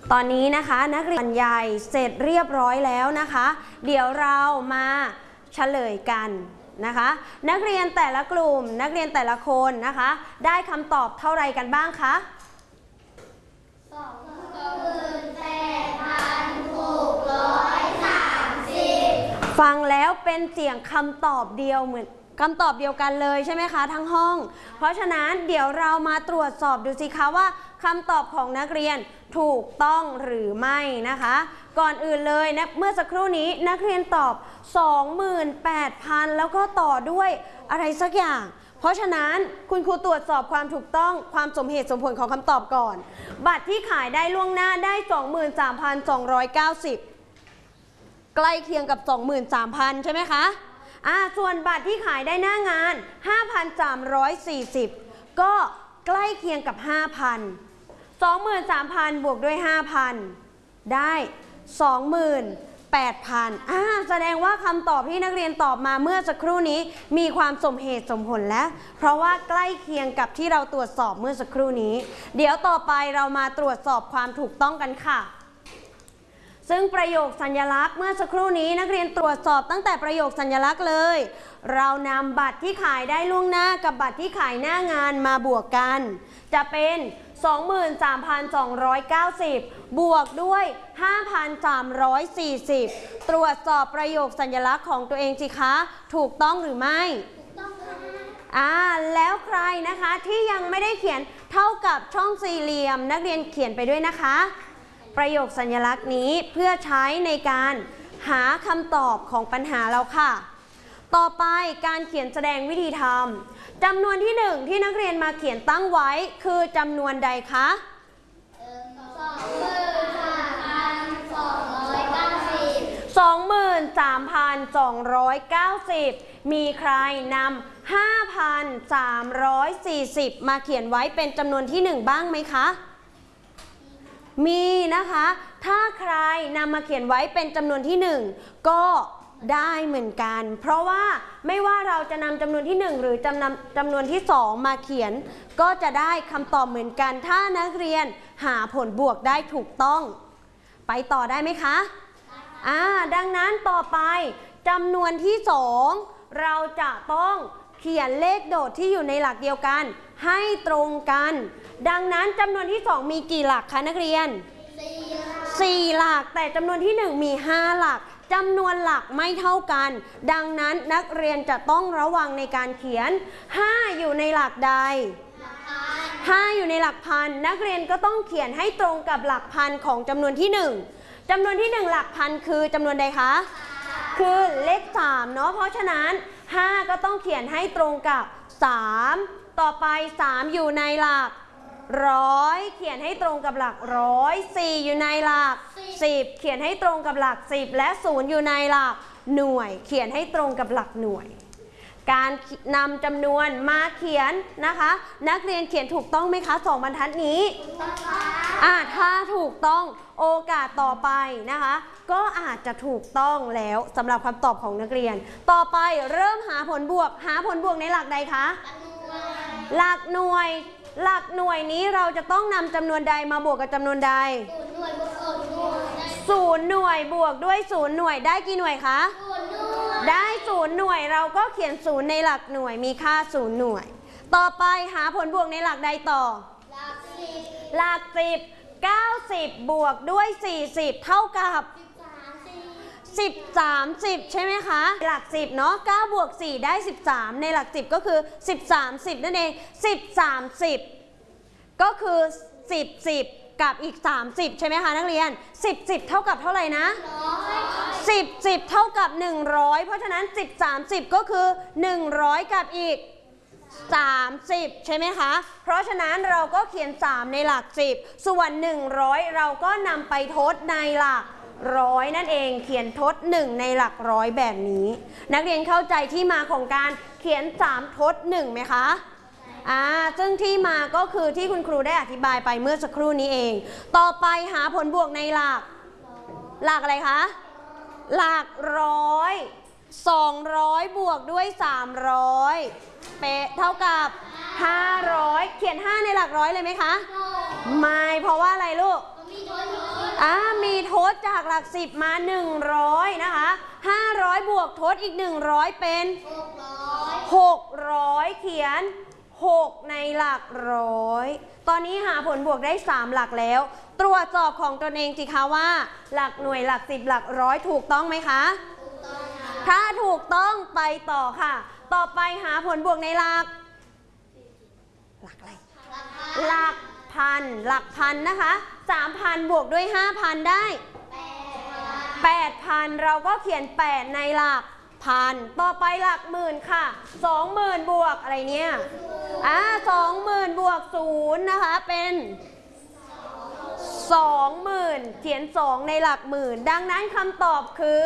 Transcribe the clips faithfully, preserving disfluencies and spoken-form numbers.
ตอนนี้นะคะนักเรียนบรรยายเสร็จเรียบร้อยแล้วนะคะเดี๋ยวเรามาเฉลยกันนะคะนักเรียนแต่ละกลุ่มนักเรียนแต่ละคนนะคะได้คำตอบเท่าไรกันบ้างคะสองหมื่นแปดพันหกร้อยสามสิบฟังแล้วเป็นเสียงคำตอบเดียวเหมือนคำตอบเดียวกันเลยใช่ไหมคะทั้งห้องเพราะฉะนั้นเดี๋ยวเรามาตรวจสอบดูสิคะว่าคำตอบของนักเรียนถูกต้องหรือไม่นะคะก่อนอื่นเลยนะเมื่อสักครู่นี้นักเรียนตอบ สองหมื่นแปดพัน แล้วก็ต่อด้วยอะไรสักอย่างเพราะฉะนั้นคุณครูตรวจสอบความถูกต้องความสมเหตุสมผลของคำตอบก่อนบัตรที่ขายได้ล่วงหน้าได้ สองหมื่นสามพันสองร้อยเก้าสิบ ใกล้เคียงกับ สองหมื่นสามพัน ใช่ไหมคะอ่าส่วนบัตรที่ขายได้หน้างาน ห้าพันสามร้อยสี่สิบ ก็ใกล้เคียงกับ ห้าพัน สองหมื่นสามพัน บวกด้วย ห้าพัน ได้ สองหมื่นแปดพัน อ่าแสดงว่าคำตอบที่นักเรียนตอบมาเมื่อสักครู่นี้มีความสมเหตุสมผลแล้วเพราะว่าใกล้เคียงกับที่เราตรวจสอบเมื่อสักครู่นี้เดี๋ยวต่อไปเรามาตรวจสอบความถูกต้องกันค่ะซึ่งประโยคสัญลักษณ์เมื่อสักครู่นี้นักเรียนตรวจสอบตั้งแต่ประโยคสัญลักษณ์เลยเรานำบัตรที่ขายได้ล่วงหน้ากับบัตรที่ขายหน้างานมาบวกกันจะเป็น สองหมื่นสามพันสองร้อยเก้าสิบ บวกด้วย ห้าพันสามร้อยสี่สิบ ตรวจสอบประโยคสัญลักษณ์ของตัวเองสิคะถูกต้องหรือไม่ถูกต้องค่ะอ่าแล้วใครนะคะที่ยังไม่ได้เขียนเท่ากับช่องสี่เหลี่ยมนักเรียนเขียนไปด้วยนะคะประโยคสัญลักษณ์นี้เพื่อใช้ในการหาคำตอบของปัญหาเราค่ะต่อไปการเขียนแสดงวิธีทำจำนวนที่หนึ่งที่นักเรียนมาเขียนตั้งไว้คือจำนวนใดคะสองหมื่นสามพันสองร้อยเก้าสิบมีใครนำ ห้าพันสามร้อยสี่สิบ มาเขียนไว้เป็นจำนวนที่หนึ่งบ้างไหมคะมีนะคะถ้าใครนำมาเขียนไว้เป็นจำนวนที่หนึ่งก็ได้เหมือนกันเพราะว่าไม่ว่าเราจะนำจำนวนที่หนึ่งหรือจำนำจำนวนที่สองมาเขียนก็จะได้คำตอบเหมือนกันถ้านักเรียนหาผลบวกได้ถูกต้องไปต่อได้ไหมคะอ่าดังนั้นต่อไปจำนวนที่สองเราจะต้องเขียนเลขโดดที่อยู่ในหลักเดียวกันให้ตรงกันดังนั้นจำนวนที่สองมีกี่หลักคะนักเรียนสี่หลักแต่จำนวนที่หนึ่งมีห้าหลักจำนวนหลักไม่เท่ากันดังนั้นนักเรียนจะต้องระวังในการเขียนห้าอยู่ในหลักใดห้าอยู่ในหลักพันนักเรียนก็ต้องเขียนให้ตรงกับหลักพันของจำนวนที่หนึ่งจำนวนที่หนึ่งหลักพันคือจำนวนใดคะคือเลขสามเนาะเพราะฉะนั้นห้าก็ต้องเขียนให้ตรงกับสามต่อไปสามอยู่ในหลักร้อยเขียนให้ตรงกับหลักร้อยสี่อยู่ในหลักสิบเขียนให้ตรงกับหลักสิบและศูนย์อยู่ในหลักหน่วยเขียนให้ตรงกับหลักหน่วยการนำจำนวนมาเขียนนะคะนักเรียนเขียนถูกต้องไหมคะสองบรรทัดนี้อ่าถ้าถูกต้องโอกาสต่อไปนะคะก็อาจจะถูกต้องแล้วสำหรับคำตอบของนักเรียนต่อไปเริ่มหาผลบวกหาผลบวกในหลักใดคะหลักหน่วยหลักหน่วยนี้เราจะต้องนำจำนวนใดมาบวกกับจำนวนใดศูนย์หน่วยบวกด้วยศูนย์หน่วยได้กี่หน่วยคะได้ศูนย์หน่วยเราก็เขียนศูนย์ในหลักหน่วยมีค่าศูนย์หน่วยต่อไปหาผลบวกในหลักใดต่อหลักสิบเก้าสิบบวกด้วยสี่สิบเท่ากับสิบ สามสิบใช่ไหมคะหลักสิบเนาะเก้าบวกสี่ได้สิบสามในหลักสิบก็คือสิบ สามสิบนั่นเองสิบ สามสิบก็คือสิบ สิบกับอีกสามสิบใช่ไหมคะนักเรียนสิบ สิบเท่ากับเท่าไหร่นะสิบ สิบเท่ากับหนึ่งร้อยเพราะฉะนั้นสิบ สามสิบก็คือหนึ่งร้อยกับอีกสามสิบใช่ไหมคะเพราะฉะนั้นเราก็เขียนสามในหลักสิบส่วนหนึ่งร้อยเราก็นำไปทดในหลักร้อยนั่นเองเขียนทดหนึ่งในหลักร้อยแบบนี้นักเรียนเข้าใจที่มาของการเขียนสามทดหนึ่งไหมคะอ่าซึ่งที่มาก็คือที่คุณครูได้อธิบายไปเมื่อสักครู่นี้เองต่อไปหาผลบวกในหลักหลักอะไรคะหลักร้อยสองร้อยบวกด้วยสามร้อยเป๊ะเท่ากับห้าร้อยเขียนห้าในหลักร้อยเลยไหมคะไม่เพราะว่าอะไรลูกอ่ามีทดจากหลักสิบมาหนึ่งร้อยนะคะห้าร้อยบวกทดอีกหนึ่งร้อยเป็นหกร้อยเขียนหกในหลักร้อยตอนนี้หาผลบวกได้สามหลักแล้วตรวจสอบของตนเองสิคะว่าหลักหน่วยหลักสิบหลักร้อยถูกต้องไหมคะถูกต้องค่ะถ้าถูกต้องไปต่อค่ะต่อไปหาผลบวกในหลักหลักอะไรหลักพันหลักพันนะคะสามพันบวกด้วยห้าพันได้แปดพันเราก็เขียนแปดในหลักพันต่อไปหลักหมื่นค่ะสองหมื่นบวกอะไรเนี่ยอ่าสองหมื่นบวกศูนย์นะคะเป็นสองหมื่นเขียนสองในหลักหมื่นดังนั้นคำตอบคือ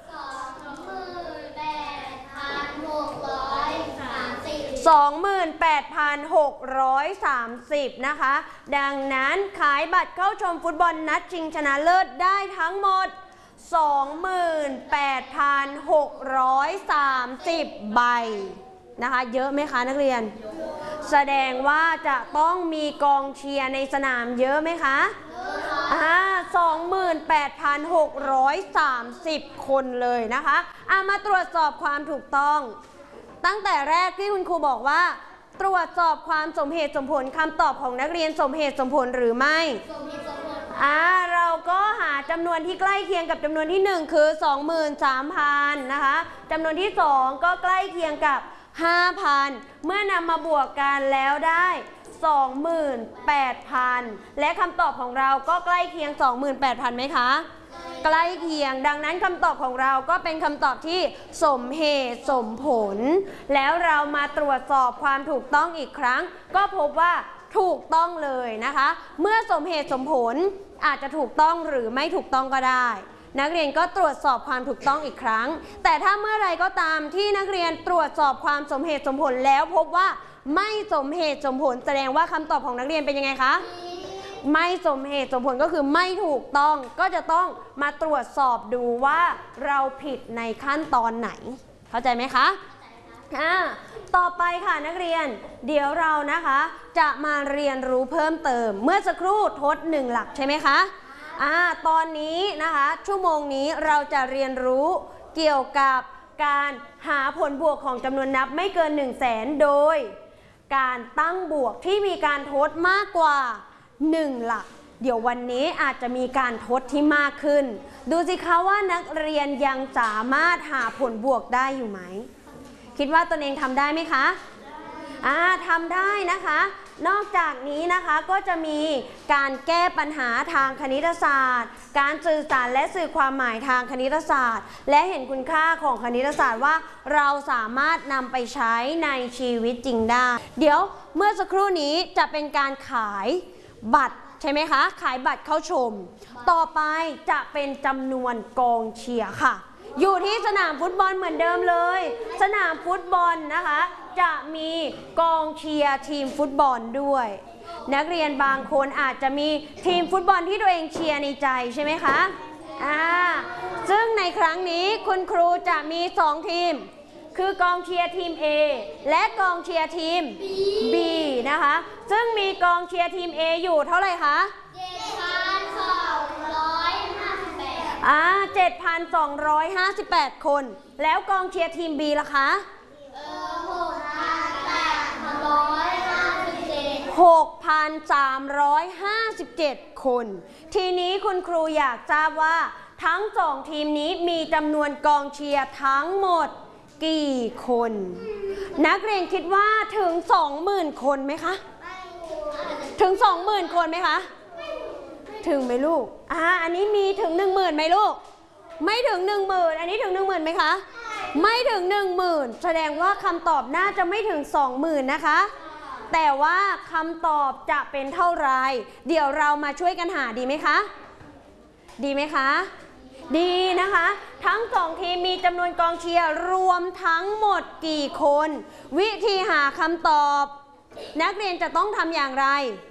สองหมื่นแปดพันหกร้อยสามสิบนะคะดังนั้นขายบัตรเข้าชมฟุตบอลนัดชิงชนะเลิศได้ทั้งหมด สองหมื่นแปดพันหกร้อยสามสิบ ใบนะคะเยอะไหมคะนักเรียนแสดงว่าจะต้องมีกองเชียร์ในสนามเยอะไหมคะอ่า สองหมื่นแปดพันหกร้อยสามสิบ คนเลยนะคะอ่ะมาตรวจสอบความถูกต้องตั้งแต่แรกที่คุณครูบอกว่าตรวจสอบความสมเหตุสมผลคำตอบของนักเรียนสมเหตุสมผลหรือไม่สมเหตุสมผลอ่าเราก็หาจำนวนที่ใกล้เคียงกับจำนวนที่หนึ่งคือ สองหมื่นสามพัน นะคะจำนวนที่สองก็ใกล้เคียงกับ ห้าพัน เมื่อนำมาบวกกันแล้วได้ สองหมื่นแปดพัน และคำตอบของเราก็ใกล้เคียง สองหมื่นแปดพัน ไหมคะใกล้เคียงดังนั้นคำตอบของเราก็เป็นคำตอบที่สมเหตุสมผลแล้วเรามาตรวจสอบความถูกต้องอีกครั้งก็พบว่าถูกต้องเลยนะคะเมื่อสมเหตุสมผลอาจจะถูกต้องหรือไม่ถูกต้องก็ได้นักเรียนก็ตรวจสอบความถูกต้องอีกครั้งแต่ถ้าเมื่อไรก็ตามที่นักเรียนตรวจสอบความสมเหตุสมผลแล้วพบว่าไม่สมเหตุสมผลแสดงว่าคำตอบของนักเรียนเป็นยังไงคะไม่สมเหตุสมผลก็คือไม่ถูกต้องก็จะต้องมาตรวจสอบดูว่าเราผิดในขั้นตอนไหนเข้าใจไหมคะอ่าต่อไปค่ะนักเรียนเดี๋ยวเรานะคะจะมาเรียนรู้เพิ่มเติมเมื่อสักครู่ทดหนึ่งหลักใช่ไหมคะอ่าตอนนี้นะคะชั่วโมงนี้เราจะเรียนรู้เกี่ยวกับการหาผลบวกของจำนวนนับไม่เกินหนึ่งแสนโดยการตั้งบวกที่มีการทดมากกว่าหนึ่งหลักเดี๋ยววันนี้อาจจะมีการทดที่มากขึ้นดูสิคะว่านักเรียนยังสามารถหาผลบวกได้อยู่ไหมคิดว่าตนเองทำได้ไหมคะอ่าทำได้นะคะนอกจากนี้นะคะก็จะมีการแก้ปัญหาทางคณิตศาสตร์การสื่อสารและสื่อความหมายทางคณิตศาสตร์และเห็นคุณค่าของคณิตศาสตร์ว่าเราสามารถนำไปใช้ในชีวิตจริงได้เดี๋ยวเมื่อสักครู่นี้จะเป็นการขายบัตรใช่ไหมคะขายบัตรเข้าชมต่อไปจะเป็นจำนวนกองเชียร์ค่ะอยู่ที่สนามฟุตบอลเหมือนเดิมเลยสนามฟุตบอลนะคะจะมีกองเชียร์ทีมฟุตบอลด้วยนักเรียนบางคนอาจจะมีทีมฟุตบอลที่ตัวเองเชียร์ในใจใช่ไหมคะอ่าซึ่งในครั้งนี้คุณครูจะมีสองทีมคือกองเชียร์ทีม A และกองเชียร์ทีม B นะคะซึ่งมีกองเชียร์ทีม A อยู่เท่าไหร่คะ เจ็ดพันสองร้อยห้าสิบแปด อ่า เจ็ดพันสองร้อยห้าสิบแปด คนแล้วกองเชียร์ทีม B ล่ะคะเออ หกพันสามร้อยห้าสิบเจ็ด หกพันสามร้อยห้าสิบเจ็ด คนทีนี้คุณครูอยากทราบว่าทั้งสองทีมนี้มีจำนวนกองเชียร์ทั้งหมดกี่คนนักเรียนคิดว่าถึง สองหมื่น คนไหมคะถึง สองหมื่น คนไหมคะถึงไหมลูกอ่าอันนี้มีถึง หนึ่งหมื่น ไหมลูกไม่ถึง หนึ่งหมื่น อันนี้ถึง หนึ่งหมื่น ไหมคะไม่ถึง หนึ่งหมื่น แสดงว่าคำตอบน่าจะไม่ถึง สองหมื่น นะคะแต่ว่าคำตอบจะเป็นเท่าไรเดี๋ยวเรามาช่วยกันหาดีไหมคะดีไหมคะดีนะคะทั้งสองทีมมีจำนวนกองเชียร์รวมทั้งหมดกี่คนวิธีหาคำตอบนักเรียนจะต้องทำอย่างไร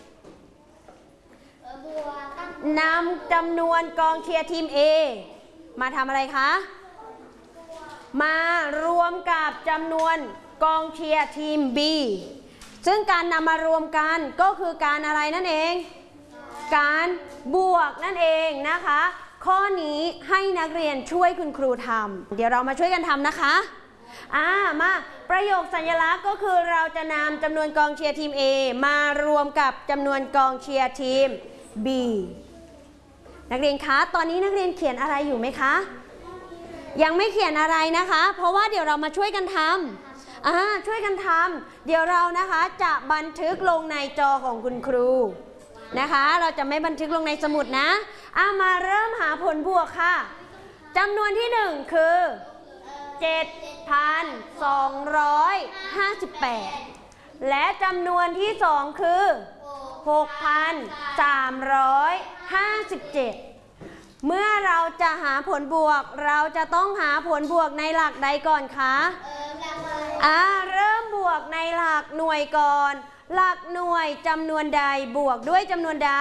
นำจำนวนกองเชียร์ทีม A มาทำอะไรคะมารวมกับจำนวนกองเชียร์ทีม B ซึ่งการนำมารวมกันก็คือการอะไรนั่นเองการบวกนั่นเองนะคะ ข้อนี้ให้นักเรียนช่วยคุณครูทำเดี๋ยวเรามาช่วยกันทำนะคะอ่ามาประโยคสัญลักษณ์ก็คือเราจะนำจำนวนกองเชียร์ทีม A มารวมกับจำนวนกองเชียร์ทีม B นักเรียนคะตอนนี้นักเรียนเขียนอะไรอยู่ไหมคะยังไม่เขียนอะไรนะคะเพราะว่าเดี๋ยวเรามาช่วยกันทำอ่าช่วยกันทำเดี๋ยวเรานะคะจะบันทึกลงในจอของคุณครูนะคะเราจะไม่บันทึกลงในสมุดนะอ่ามาเริ่มหาผลบวกค่ะจำนวนที่หนึ่งคือ เจ็ดพันสองร้อยห้าสิบแปด และจำนวนที่สองคือ หกพันสามร้อยห้าสิบเจ็ด เมื่อเราจะหาผลบวกเราจะต้องหาผลบวกในหลักใดก่อนคะอ่าเริ่มบวกในหลักหน่วยก่อนหลักหน่วยจำนวนใดบวกด้วยจำนวนใด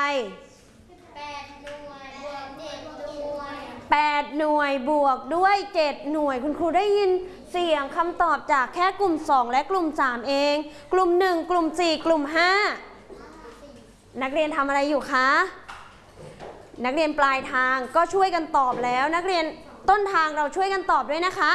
แปดหน่วยบวกด้วยเจ็ดหน่วยคุณครูได้ยินเสียงคำตอบจากแค่กลุ่มสองและกลุ่มสามเองกลุ่มหนึ่งกลุ่มสี่กลุ่มห้านักเรียนทำอะไรอยู่คะนักเรียนปลายทางก็ช่วยกันตอบแล้วนักเรียนต้นทางเราช่วยกันตอบด้วยนะคะ